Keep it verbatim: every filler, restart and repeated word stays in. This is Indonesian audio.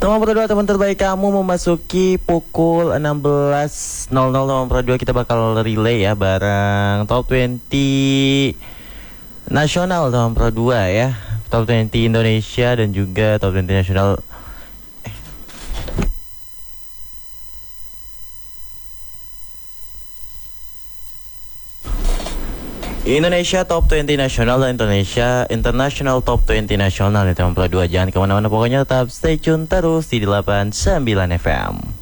Teman Pro dua, teman terbaik kamu memasuki pukul enam belas nol nol. Teman Pro dua, kita bakal relay ya bareng Top dua puluh nasional teman Pro dua ya. Top dua puluh Indonesia dan juga Top dua puluh nasional. Indonesia Top dua puluh nasional dan Indonesia International Top dua puluh nasional ya teman Pro dua. Jangan kemana-mana, pokoknya tetap stay tune terus di delapan puluh sembilan F M.